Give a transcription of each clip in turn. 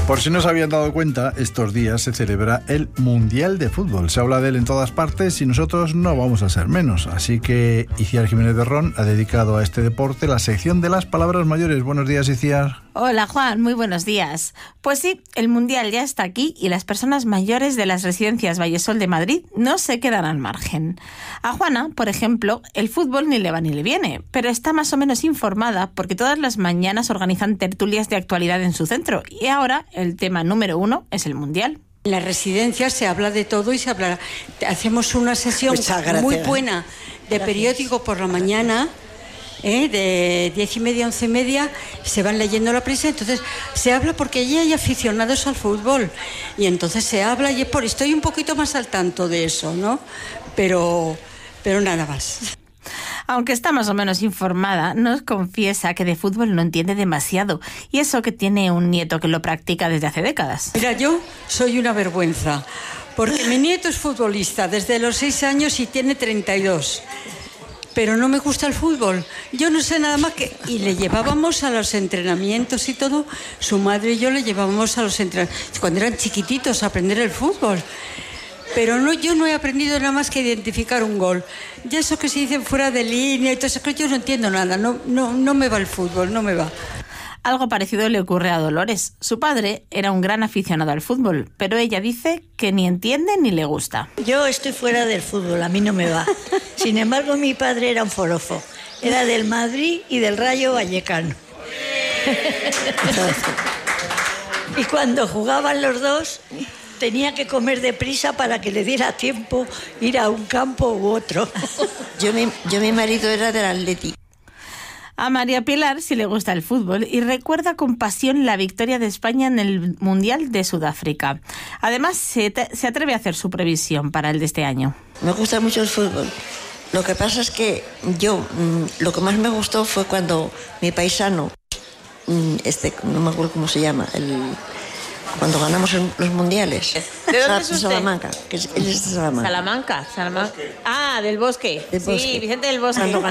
Por si no se habían dado cuenta, estos días se celebra el Mundial de Fútbol. Se habla de él en todas partes y nosotros no vamos a ser menos. Así que Iciar Jiménez Berrón ha dedicado a este deporte la sección de las palabras mayores. Buenos días, Iciar. Hola, Juan. Muy buenos días. Pues sí, el Mundial ya está aquí y las personas mayores de las residencias Vallesol de Madrid no se quedan al margen. A Juana, por ejemplo, el fútbol ni le va ni le viene, pero está más o menos informada porque todas las mañanas organizan tertulias de actualidad en su centro y ahora el tema número 1 es el Mundial. En las residencias se habla de todo y se hablará. Hacemos una sesión muy buena de periódico por la mañana, de 10:30 a 11:30, se van leyendo la prensa, entonces se habla porque allí hay aficionados al fútbol y entonces se habla y estoy un poquito más al tanto de eso, ¿no? Pero nada más. Aunque está más o menos informada, nos confiesa que de fútbol no entiende demasiado, y eso que tiene un nieto que lo practica desde hace décadas. Mira, yo soy una vergüenza, porque mi nieto es futbolista desde los 6 años y tiene 32. Pero no me gusta el fútbol. Yo no sé nada más que... Y le llevábamos a los entrenamientos y todo. Su madre y yo le llevábamos a los entrenamientos cuando eran chiquititos a aprender el fútbol. Pero no, yo no he aprendido nada más que identificar un gol. Ya eso que se dicen fuera de línea y todo eso, yo no entiendo nada. No me va el fútbol, no me va. Algo parecido le ocurre a Dolores. Su padre era un gran aficionado al fútbol, pero ella dice que ni entiende ni le gusta. Yo estoy fuera del fútbol, a mí no me va. Sin embargo, mi padre era un forofo. Era del Madrid y del Rayo Vallecano. Y cuando jugaban los dos, tenía que comer deprisa para que le diera tiempo ir a un campo u otro. Mi marido era del Atleti. A María Pilar sí le gusta el fútbol y recuerda con pasión la victoria de España en el Mundial de Sudáfrica. Además, se atreve a hacer su previsión para el de este año. Me gusta mucho el fútbol. Lo que pasa es que lo que más me gustó fue cuando mi paisano, no me acuerdo cómo se llama, cuando ganamos los mundiales. ¿De dónde es usted? Él es de Salamanca. Salamanca. Ah, del Bosque. Sí, Vicente del Bosque. Cuando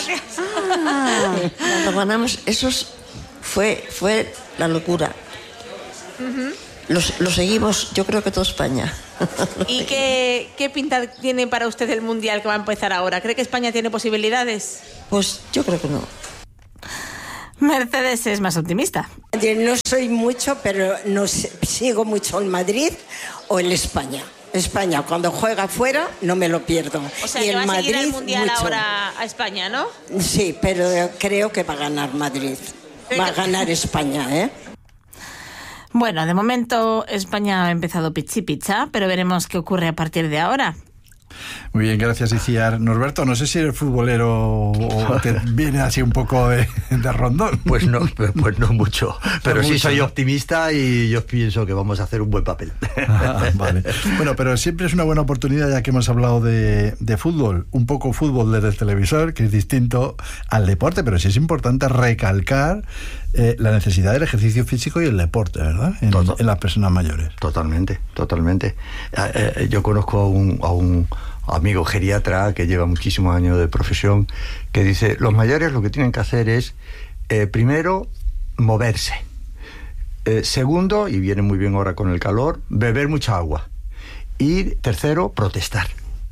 ganamos, eso fue la locura. Uh-huh. Lo seguimos, yo creo que toda España. ¿Y qué pinta tiene para usted el Mundial que va a empezar ahora? ¿Cree que España tiene posibilidades? Pues yo creo que no. Mercedes es más optimista. No soy mucho, pero no sigo mucho el Madrid o el España. España, cuando juega fuera, no me lo pierdo. O sea, y que el va a Madrid, seguir el Mundial mucho. Ahora a España, ¿no? Sí, pero creo que va a ganar Madrid. Va a ganar España, ¿eh? Bueno, de momento España ha empezado pichi picha, pero veremos qué ocurre a partir de ahora. Muy bien, gracias, Iciar. Norberto, no sé si eres futbolero o te viene así un poco de rondón. Pues no mucho, pero sí soy ¿no? optimista y yo pienso que vamos a hacer un buen papel. Vale. Bueno, pero siempre es una buena oportunidad, ya que hemos hablado de fútbol, un poco fútbol desde el televisor, que es distinto al deporte, pero sí es importante recalcar la necesidad del ejercicio físico y el deporte, ¿verdad? En las personas mayores. Totalmente. Yo conozco a un amigo geriatra que lleva muchísimos años de profesión, que dice, los mayores lo que tienen que hacer es, primero, moverse. Segundo, y viene muy bien ahora con el calor, beber mucha agua. Y tercero, protestar.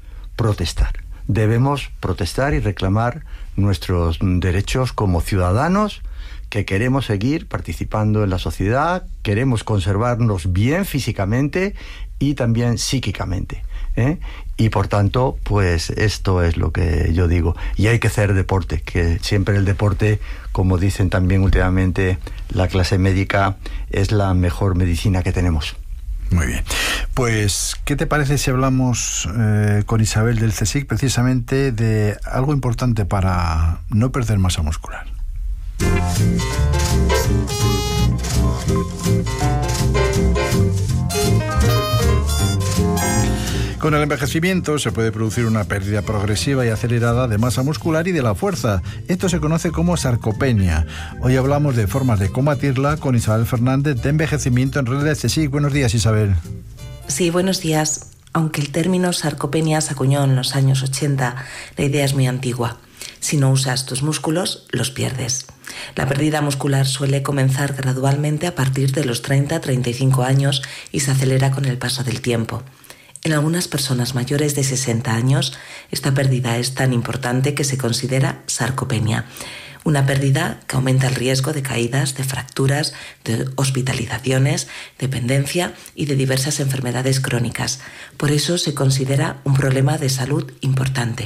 Debemos protestar y reclamar nuestros derechos como ciudadanos que queremos seguir participando en la sociedad, queremos conservarnos bien físicamente y también psíquicamente, y por tanto, pues esto es lo que yo digo. Y hay que hacer deporte, que siempre el deporte, como dicen también últimamente la clase médica, es la mejor medicina que tenemos. Muy bien. Pues, ¿qué te parece si hablamos con Isabel del CSIC precisamente de algo importante para no perder masa muscular? Con el envejecimiento se puede producir una pérdida progresiva y acelerada de masa muscular y de la fuerza. Esto se conoce como sarcopenia. Hoy hablamos de formas de combatirla con Isabel Fernández de Envejecimiento en Red del CSIC. Buenos días, Isabel. Sí, buenos días. Aunque el término sarcopenia se acuñó en los años 80, la idea es muy antigua. Si no usas tus músculos, los pierdes. La pérdida muscular suele comenzar gradualmente a partir de los 30-35 años y se acelera con el paso del tiempo. En algunas personas mayores de 60 años, esta pérdida es tan importante que se considera sarcopenia. Una pérdida que aumenta el riesgo de caídas, de fracturas, de hospitalizaciones, dependencia y de diversas enfermedades crónicas. Por eso se considera un problema de salud importante.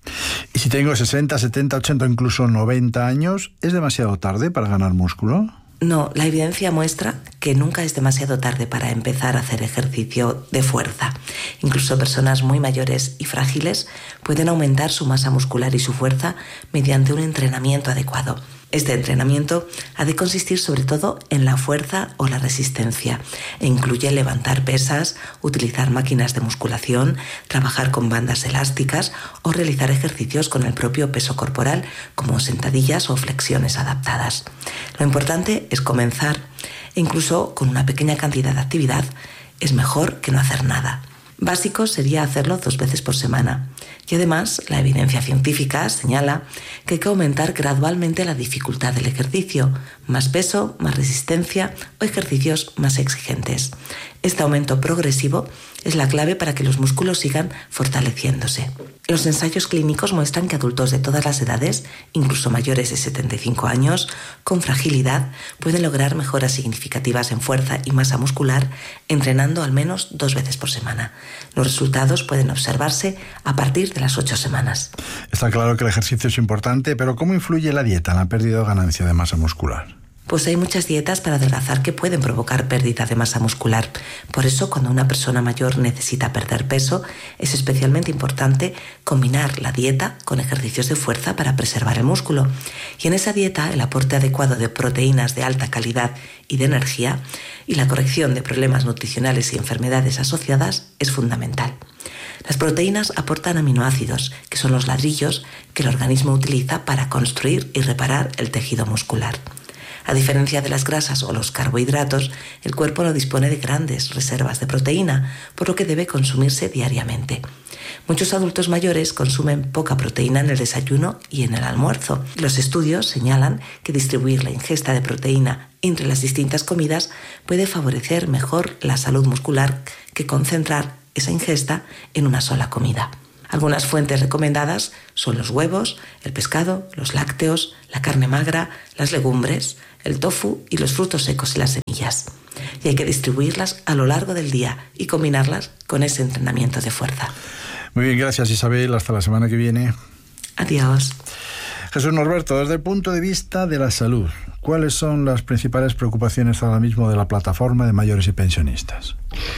¿Y si tengo 60, 70, 80 o incluso 90 años, es demasiado tarde para ganar músculo? No, la evidencia muestra que nunca es demasiado tarde para empezar a hacer ejercicio de fuerza. Incluso personas muy mayores y frágiles pueden aumentar su masa muscular y su fuerza mediante un entrenamiento adecuado. Este entrenamiento ha de consistir sobre todo en la fuerza o la resistencia e incluye levantar pesas, utilizar máquinas de musculación, trabajar con bandas elásticas o realizar ejercicios con el propio peso corporal como sentadillas o flexiones adaptadas. Lo importante es comenzar e incluso con una pequeña cantidad de actividad es mejor que no hacer nada. Básico sería hacerlo 2 veces por semana. Y además, la evidencia científica señala que hay que aumentar gradualmente la dificultad del ejercicio, más peso, más resistencia o ejercicios más exigentes. Este aumento progresivo es la clave para que los músculos sigan fortaleciéndose. Los ensayos clínicos muestran que adultos de todas las edades, incluso mayores de 75 años, con fragilidad, pueden lograr mejoras significativas en fuerza y masa muscular entrenando al menos 2 veces por semana. Los resultados pueden observarse a partir de las 8 semanas. Está claro que el ejercicio es importante, pero ¿cómo influye la dieta en la pérdida o ganancia de masa muscular? Pues hay muchas dietas para adelgazar que pueden provocar pérdida de masa muscular. Por eso, cuando una persona mayor necesita perder peso, es especialmente importante combinar la dieta con ejercicios de fuerza para preservar el músculo. Y en esa dieta, el aporte adecuado de proteínas de alta calidad y de energía y la corrección de problemas nutricionales y enfermedades asociadas es fundamental. Las proteínas aportan aminoácidos, que son los ladrillos que el organismo utiliza para construir y reparar el tejido muscular. A diferencia de las grasas o los carbohidratos, el cuerpo no dispone de grandes reservas de proteína, por lo que debe consumirse diariamente. Muchos adultos mayores consumen poca proteína en el desayuno y en el almuerzo. Los estudios señalan que distribuir la ingesta de proteína entre las distintas comidas puede favorecer mejor la salud muscular que concentrar esa ingesta en una sola comida. Algunas fuentes recomendadas son los huevos, el pescado, los lácteos, la carne magra, las legumbres, el tofu y los frutos secos y las semillas. Y hay que distribuirlas a lo largo del día y combinarlas con ese entrenamiento de fuerza. Muy bien, gracias Isabel. Hasta la semana que viene. Adiós. Jesús Norberto, desde el punto de vista de la salud, ¿cuáles son las principales preocupaciones ahora mismo de la plataforma de mayores y pensionistas?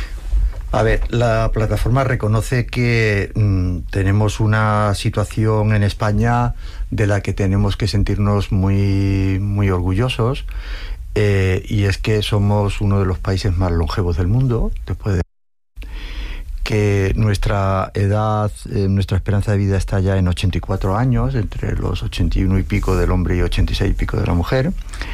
A ver, la plataforma reconoce que tenemos una situación en España de la que tenemos que sentirnos muy, muy orgullosos, y es que somos uno de los países más longevos del mundo, después de que nuestra edad, nuestra esperanza de vida está ya en 84 años, entre los 81 y pico del hombre y 86 y pico de la mujer.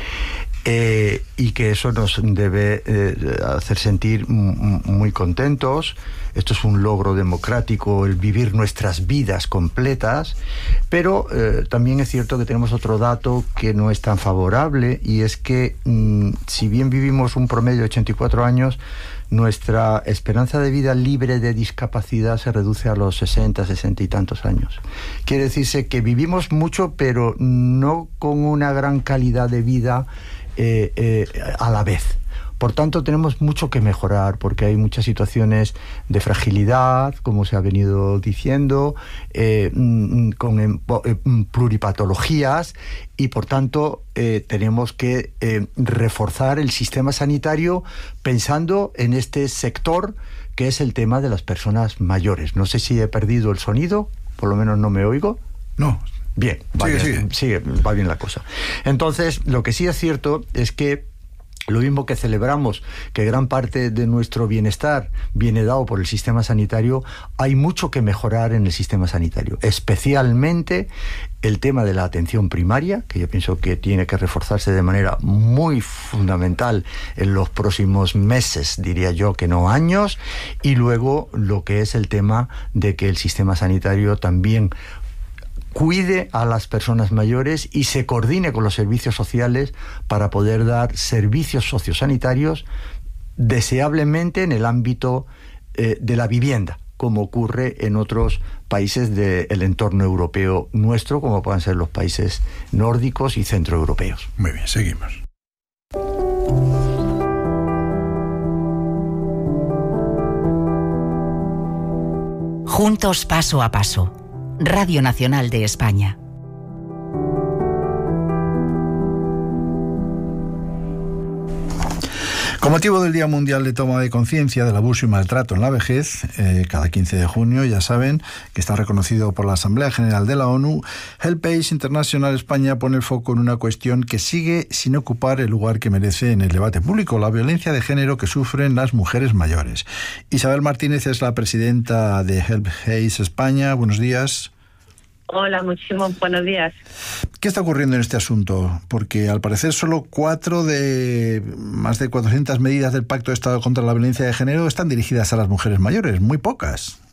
Y que eso nos debe hacer sentir muy contentos. Esto es un logro democrático, el vivir nuestras vidas completas, pero también es cierto que tenemos otro dato que no es tan favorable, y es que si bien vivimos un promedio de 84 años, nuestra esperanza de vida libre de discapacidad se reduce a los 60, 60 y tantos años. Quiere decirse que vivimos mucho, pero no con una gran calidad de vida a la vez. Por tanto, tenemos mucho que mejorar, porque hay muchas situaciones de fragilidad, como se ha venido diciendo, con pluripatologías, y por tanto tenemos que reforzar el sistema sanitario pensando en este sector que es el tema de las personas mayores. No sé si he perdido el sonido, por lo menos no me oigo. No. Bien, va bien la cosa. Entonces, lo que sí es cierto es que lo mismo que celebramos que gran parte de nuestro bienestar viene dado por el sistema sanitario, hay mucho que mejorar en el sistema sanitario, especialmente el tema de la atención primaria, que yo pienso que tiene que reforzarse de manera muy fundamental en los próximos meses, diría yo que no años, y luego lo que es el tema de que el sistema sanitario también cuide a las personas mayores y se coordine con los servicios sociales para poder dar servicios sociosanitarios deseablemente en el ámbito de la vivienda, como ocurre en otros países del entorno europeo nuestro, como puedan ser los países nórdicos y centroeuropeos. Muy bien, seguimos. Juntos paso a paso. Radio Nacional de España. Con motivo del Día Mundial de Toma de Conciencia del Abuso y Maltrato en la Vejez, cada 15 de junio, ya saben, que está reconocido por la Asamblea General de la ONU, Helpage International España pone el foco en una cuestión que sigue sin ocupar el lugar que merece en el debate público, la violencia de género que sufren las mujeres mayores. Isabel Martínez es la presidenta de Helpage España. Buenos días. Hola, muchísimos buenos días. ¿Qué está ocurriendo en este asunto? Porque al parecer solo 4 de más de 400 medidas del Pacto de Estado contra la Violencia de Género están dirigidas a las mujeres mayores, muy pocas.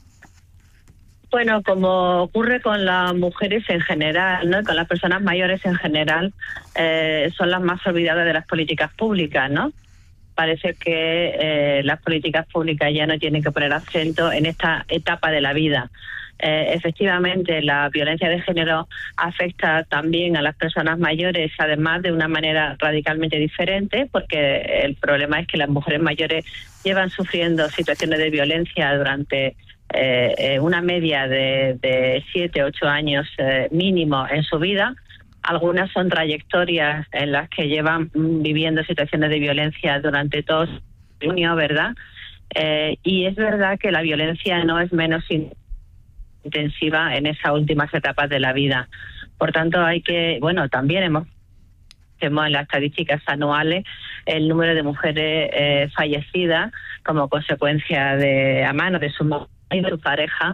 Bueno, como ocurre con las mujeres en general, ¿no? Con las personas mayores en general, son las más olvidadas de las políticas públicas, ¿no? Parece que las políticas públicas ya no tienen que poner acento en esta etapa de la vida. Efectivamente, la violencia de género afecta también a las personas mayores, además de una manera radicalmente diferente, porque el problema es que las mujeres mayores llevan sufriendo situaciones de violencia durante una media de 7, 8 años mínimo en su vida. Algunas son trayectorias en las que llevan viviendo situaciones de violencia durante todo su año, ¿verdad? Y es verdad que la violencia no es menos intensiva en esas últimas etapas de la vida. Por tanto, hay que, también hemos en las estadísticas anuales el número de mujeres fallecidas como consecuencia a manos de su marido y de su pareja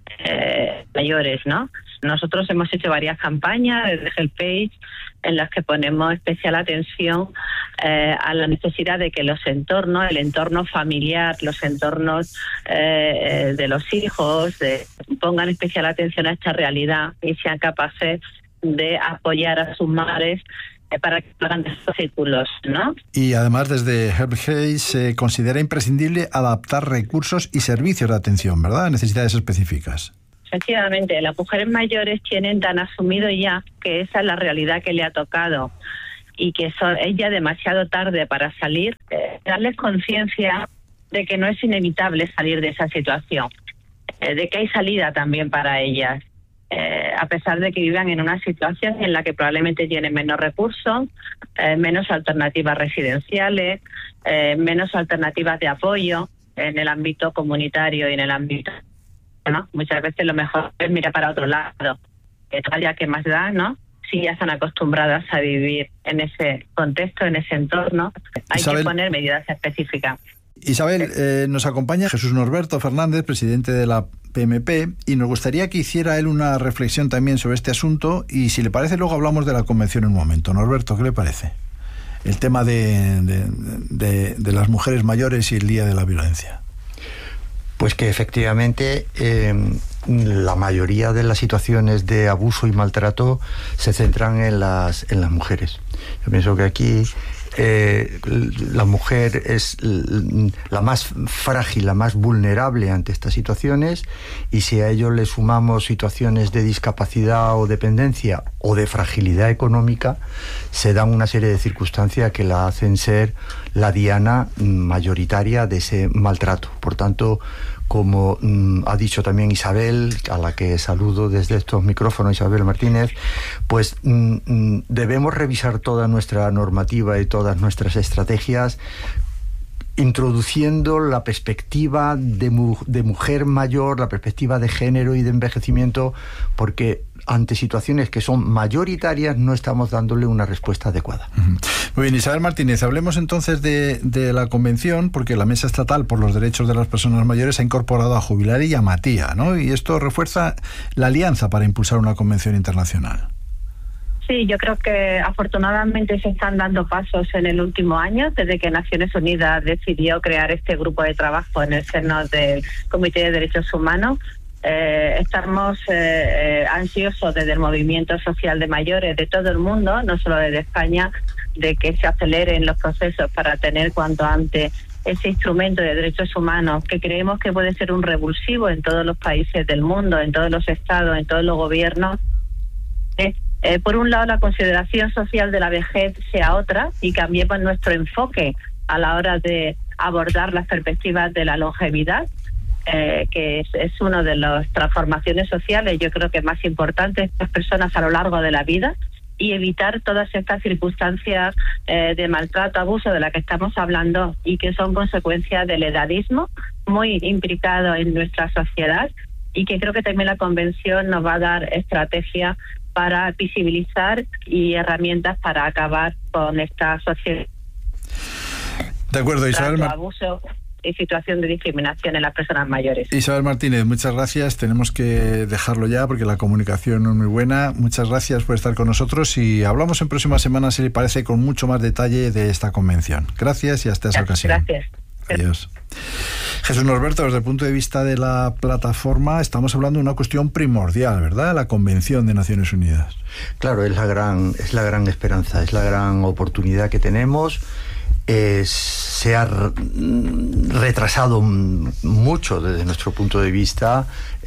mayores, ¿no? Nosotros hemos hecho varias campañas desde Helpage en las que ponemos especial atención a la necesidad de que el entorno familiar, los entornos de los hijos, pongan especial atención a esta realidad y sean capaces de apoyar a sus madres para que hagan estos círculos, ¿no? Y además desde Helpage se considera imprescindible adaptar recursos y servicios de atención, ¿verdad? A necesidades específicas. Efectivamente, las mujeres mayores tienen tan asumido ya que esa es la realidad que le ha tocado y que es ya demasiado tarde para salir, darles conciencia de que no es inevitable salir de esa situación, de que hay salida también para ellas, a pesar de que vivan en una situación en la que probablemente tienen menos recursos, menos alternativas residenciales, menos alternativas de apoyo en el ámbito comunitario y en el ámbito, ¿no? Muchas veces lo mejor es mirar para otro lado, ya que más da, ¿no? Si ya están acostumbradas a vivir en ese contexto, en ese entorno, hay que poner medidas específicas. Isabel, nos acompaña Jesús Norberto Fernández, presidente de la PMP, y nos gustaría que hiciera él una reflexión también sobre este asunto, y si le parece luego hablamos de la convención en un momento. Norberto, ¿qué le parece? El tema de las mujeres mayores y el Día de la Violencia. Pues que efectivamente la mayoría de las situaciones de abuso y maltrato se centran en las mujeres. Yo pienso que aquí la mujer es la más frágil, la más vulnerable ante estas situaciones, y si a ello le sumamos situaciones de discapacidad o dependencia o de fragilidad económica, se dan una serie de circunstancias que la hacen ser la diana mayoritaria de ese maltrato. Por tanto, como ha dicho también Isabel, a la que saludo desde estos micrófonos, Isabel Martínez, pues debemos revisar toda nuestra normativa y todas nuestras estrategias, introduciendo la perspectiva de mujer mayor, la perspectiva de género y de envejecimiento, porque ante situaciones que son mayoritarias no estamos dándole una respuesta adecuada. Muy bien, Isabel Martínez, hablemos entonces de la convención, porque la Mesa Estatal por los Derechos de las Personas Mayores ha incorporado a Jubilar y a Matía, ¿no? Y esto refuerza la alianza para impulsar una convención internacional. Sí, yo creo que afortunadamente se están dando pasos en el último año, desde que Naciones Unidas decidió crear este grupo de trabajo en el seno del Comité de Derechos Humanos. Estamos ansiosos desde el movimiento social de mayores de todo el mundo, no solo desde España, de que se aceleren los procesos para tener cuanto antes ese instrumento de derechos humanos, que creemos que puede ser un revulsivo en todos los países del mundo, en todos los estados, en todos los gobiernos. Por un lado, la consideración social de la vejez sea otra y cambiemos nuestro enfoque a la hora de abordar las perspectivas de la longevidad, que es una de las transformaciones sociales, yo creo que más importantes de las personas a lo largo de la vida, y evitar todas estas circunstancias de maltrato, abuso de las que estamos hablando y que son consecuencias del edadismo muy implicado en nuestra sociedad, y que creo que también la Convención nos va a dar estrategia para visibilizar y herramientas para acabar con esta sociedad. De acuerdo, Isabel. Abuso y situación de discriminación en las personas mayores. Isabel Martínez, muchas gracias. Tenemos que dejarlo ya porque la comunicación no es muy buena. Muchas gracias por estar con nosotros y hablamos en próximas semanas, si le parece, con mucho más detalle de esta convención. Gracias y hasta esa ocasión. Gracias. Adiós. Jesús Norberto, desde el punto de vista de la plataforma, estamos hablando de una cuestión primordial, ¿verdad? La Convención de Naciones Unidas. Claro, es la gran esperanza, es la gran oportunidad que tenemos. Se ha retrasado mucho desde nuestro punto de vista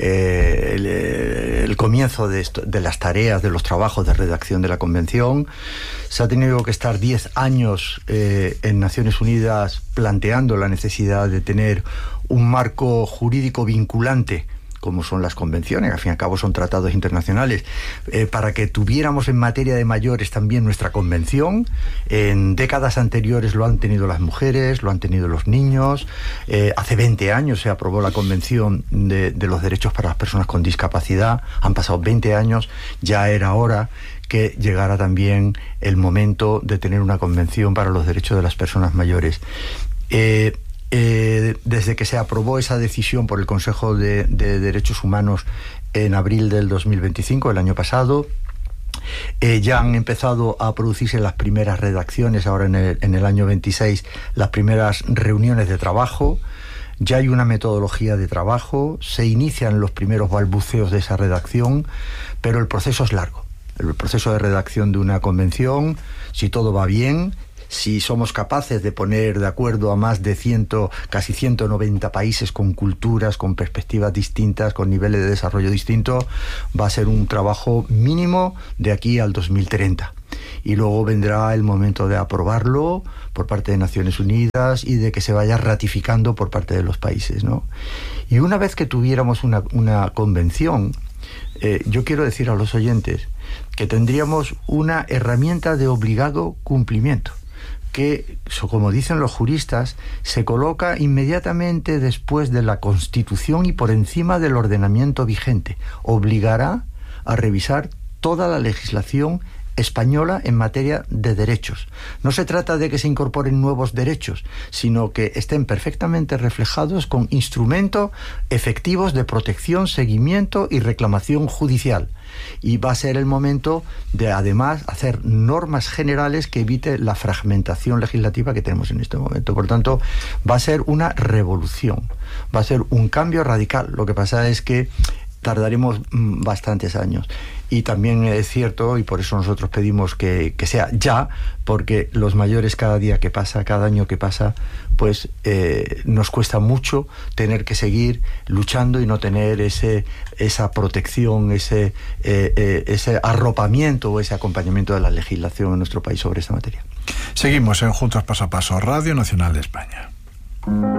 el comienzo de las tareas, de los trabajos de redacción de la Convención. Se ha tenido que estar 10 años en Naciones Unidas planteando la necesidad de tener un marco jurídico vinculante, como son las convenciones, que al fin y al cabo son tratados internacionales, para que tuviéramos en materia de mayores también nuestra convención. En décadas anteriores lo han tenido las mujeres, lo han tenido los niños. Hace 20 años se aprobó la Convención de los Derechos para las Personas con Discapacidad. Han pasado 20 años, ya era hora que llegara también el momento de tener una convención para los derechos de las personas mayores. Desde que se aprobó esa decisión por el Consejo de Derechos Humanos en abril del 2025, el año pasado, ya han empezado a producirse las primeras redacciones, ahora en el año 26, las primeras reuniones de trabajo. Ya hay una metodología de trabajo, se inician los primeros balbuceos de esa redacción, pero el proceso es largo. El proceso de redacción de una convención, si todo va bien, si somos capaces de poner de acuerdo a más de casi 190 países con culturas, con perspectivas distintas, con niveles de desarrollo distintos, va a ser un trabajo mínimo de aquí al 2030. Y luego vendrá el momento de aprobarlo por parte de Naciones Unidas y de que se vaya ratificando por parte de los países, ¿no? Y una vez que tuviéramos una convención, yo quiero decir a los oyentes que tendríamos una herramienta de obligado cumplimiento, que, como dicen los juristas, se coloca inmediatamente después de la Constitución y por encima del ordenamiento vigente. Obligará a revisar toda la legislación española en materia de derechos. No se trata de que se incorporen nuevos derechos, sino que estén perfectamente reflejados con instrumentos efectivos de protección, seguimiento y reclamación judicial. Y va a ser el momento de, además, hacer normas generales que evite la fragmentación legislativa que tenemos en este momento. Por tanto, va a ser una revolución, va a ser un cambio radical. Lo que pasa es que tardaremos bastantes años. Y también es cierto, y por eso nosotros pedimos que sea ya, porque los mayores cada día que pasa, cada año que pasa, pues nos cuesta mucho tener que seguir luchando y no tener esa protección, ese arropamiento o ese acompañamiento de la legislación en nuestro país sobre esta materia. Seguimos en Juntos Paso a Paso, Radio Nacional de España.